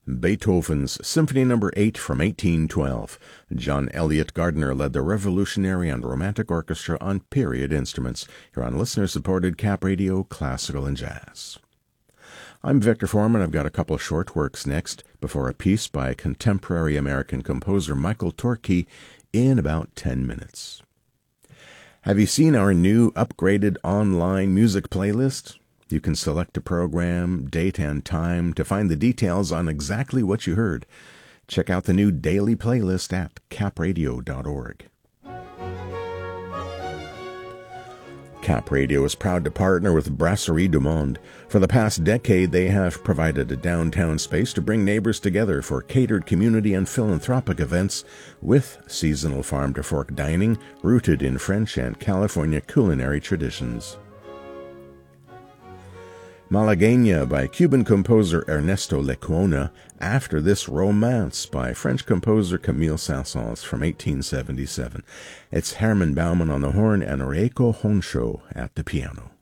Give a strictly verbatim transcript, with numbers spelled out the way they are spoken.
Beethoven's Symphony Number eight from eighteen twelve. John Elliott Gardner led the Revolutionary and Romantic Orchestra on period instruments, here on listener-supported Cap Radio Classical and Jazz. I'm Victor Foreman. I've got a couple of short works next, before a piece by contemporary American composer Michael Torke in about ten minutes. Have you seen our new upgraded online music playlist? You can select a program, date, and time to find the details on exactly what you heard. Check out the new daily playlist at cap radio dot org. Cap Radio is proud to partner with Brasserie du Monde. For the past decade, they have provided a downtown space to bring neighbors together for catered community and philanthropic events with seasonal farm-to-fork dining rooted in French and California culinary traditions. Malagueña by Cuban composer Ernesto Lecuona, After This Romance by French composer Camille Saint-Saëns from eighteen seventy-seven. It's Herman Baumann on the horn and Reiko Honsho at the piano.